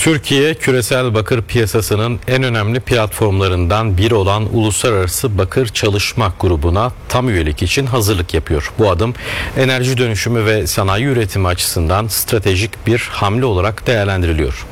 Türkiye, küresel bakır piyasasının en önemli platformlarından biri olan Uluslararası Bakır Çalışma Grubu'na tam üyelik için hazırlık yapıyor. Bu adım enerji dönüşümü ve sanayi üretimi açısından stratejik bir hamle olarak değerlendiriliyor.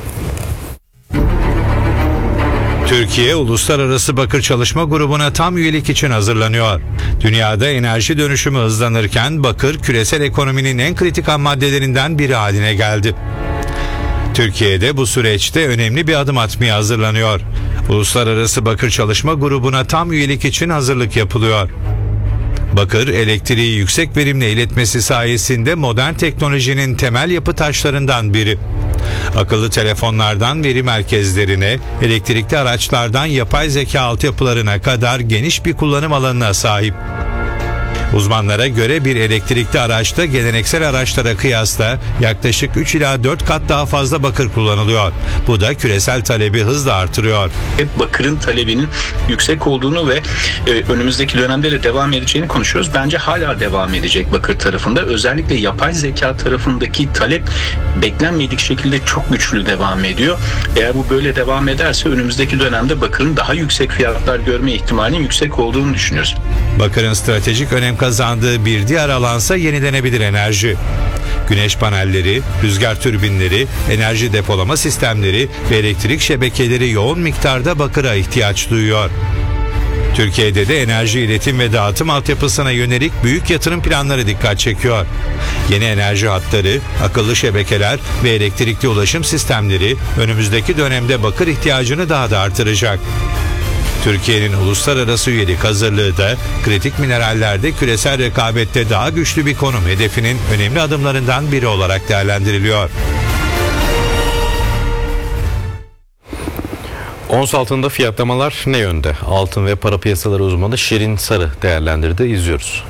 Türkiye, Uluslararası Bakır Çalışma Grubu'na tam üyelik için hazırlanıyor. Dünyada enerji dönüşümü hızlanırken bakır küresel ekonominin en kritik ham maddelerinden biri haline geldi. Türkiye'de bu süreçte önemli bir adım atmaya hazırlanıyor. Uluslararası Bakır Çalışma Grubu'na tam üyelik için hazırlık yapılıyor. Bakır, elektriği yüksek verimle iletmesi sayesinde modern teknolojinin temel yapı taşlarından biri. Akıllı telefonlardan veri merkezlerine, elektrikli araçlardan yapay zeka altyapılarına kadar geniş bir kullanım alanına sahip. Uzmanlara göre bir elektrikli araçta geleneksel araçlara kıyasla yaklaşık 3 ila 4 kat daha fazla bakır kullanılıyor. Bu da küresel talebi hızla artırıyor. Bakırın talebinin yüksek olduğunu ve önümüzdeki dönemde de devam edeceğini konuşuyoruz. Bence hala devam edecek bakır tarafında. Özellikle yapay zeka tarafındaki talep beklenmedik şekilde çok güçlü devam ediyor. Eğer bu böyle devam ederse önümüzdeki dönemde bakırın daha yüksek fiyatlar görme ihtimalinin yüksek olduğunu düşünüyoruz. Bakırın stratejik önem kazandığı bir diğer alansa yenilenebilir enerji. Güneş panelleri, rüzgar türbinleri, enerji depolama sistemleri ve elektrik şebekeleri yoğun miktarda bakıra ihtiyaç duyuyor. Türkiye'de de enerji iletim ve dağıtım altyapısına yönelik büyük yatırım planları dikkat çekiyor. Yeni enerji hatları, akıllı şebekeler ve elektrikli ulaşım sistemleri önümüzdeki dönemde bakır ihtiyacını daha da artıracak. Türkiye'nin uluslararası üyelik hazırlığı da kritik minerallerde küresel rekabette daha güçlü bir konum hedefinin önemli adımlarından biri olarak değerlendiriliyor. Ons altında fiyatlamalar ne yönde? Altın ve para piyasaları uzmanı Şirin Sarı değerlendirdi. İzliyoruz.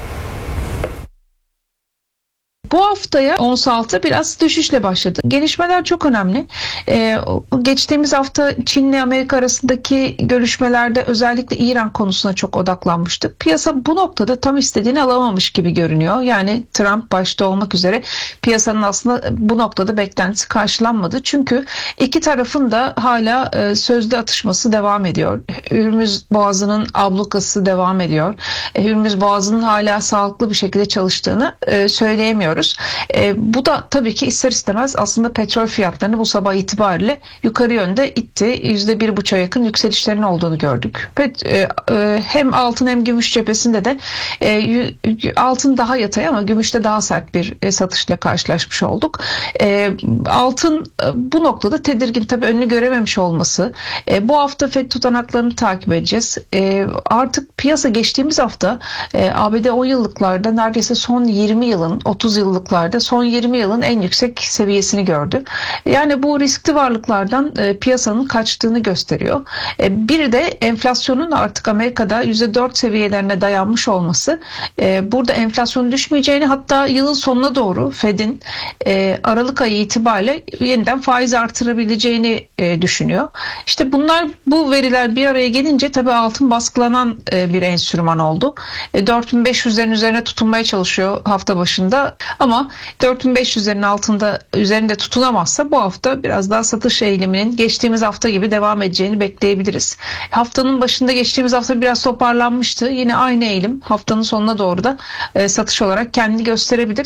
Bu haftaya ons altı biraz düşüşle başladı. Gelişmeler çok önemli. Geçtiğimiz hafta Çin ile Amerika arasındaki görüşmelerde özellikle İran konusuna çok odaklanmıştık. Piyasa bu noktada tam istediğini alamamış gibi görünüyor. Yani Trump başta olmak üzere piyasanın aslında bu noktada beklentisi karşılanmadı. Çünkü iki tarafın da hala sözlü atışması devam ediyor. Hürmüz Boğazı'nın ablukası devam ediyor. Hürmüz Boğazı'nın hala sağlıklı bir şekilde çalıştığını söyleyemiyoruz. Bu da tabii ki ister istemez aslında petrol fiyatlarını bu sabah itibariyle yukarı yönde itti. %1,5'a yakın yükselişlerin olduğunu gördük. Hem altın hem gümüş cephesinde de altın daha yatay ama gümüşte daha sert bir satışla karşılaşmış olduk. Altın bu noktada tedirgin, tabii önünü görememiş olması. Bu hafta FED tutanaklarını takip edeceğiz. Artık piyasa geçtiğimiz hafta ABD 10 yıllıklarda neredeyse son 20 yılın 30 yıllıklarda son 20 yılın en yüksek seviyesini gördü. Yani bu riskli varlıklardan piyasanın kaçtığını gösteriyor. Bir de enflasyonun artık Amerika'da %4 seviyelerine dayanmış olması. Burada enflasyonun düşmeyeceğini, hatta yılın sonuna doğru FED'in Aralık ayı itibariyle yeniden faiz artırabileceğini düşünüyor. İşte bu veriler bir araya gelince tabii altın baskılanan bir enstrüman oldu. 4500'lerin üzerine tutunmaya çalışıyor hafta başında. Ama 4500'lerin üzerinde tutunamazsa bu hafta biraz daha satış eğiliminin geçtiğimiz hafta gibi devam edeceğini bekleyebiliriz. Haftanın başında geçtiğimiz hafta biraz toparlanmıştı. Yine aynı eğilim haftanın sonuna doğru da satış olarak kendini gösterebilir.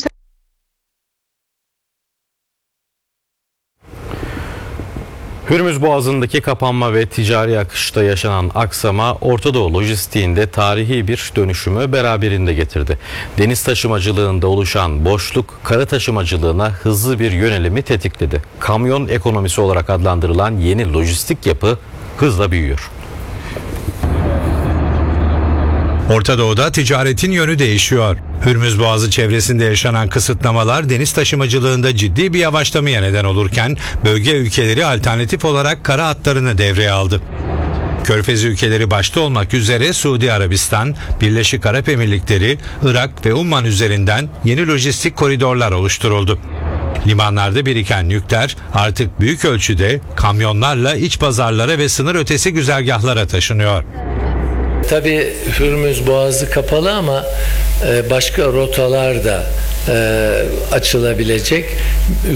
Hürmüz Boğazı'ndaki kapanma ve ticari akışta yaşanan aksama Orta Doğu lojistiğinde tarihi bir dönüşümü beraberinde getirdi. Deniz taşımacılığında oluşan boşluk kara taşımacılığına hızlı bir yönelimi tetikledi. Kamyon ekonomisi olarak adlandırılan yeni lojistik yapı hızla büyüyor. Orta Doğu'da ticaretin yönü değişiyor. Hürmüz Boğazı çevresinde yaşanan kısıtlamalar deniz taşımacılığında ciddi bir yavaşlamaya neden olurken bölge ülkeleri alternatif olarak kara hatlarını devreye aldı. Körfez ülkeleri başta olmak üzere Suudi Arabistan, Birleşik Arap Emirlikleri, Irak ve Umman üzerinden yeni lojistik koridorlar oluşturuldu. Limanlarda biriken yükler artık büyük ölçüde kamyonlarla iç pazarlara ve sınır ötesi güzergahlara taşınıyor. Tabii Hürmüz Boğazı kapalı ama başka rotalar da açılabilecek.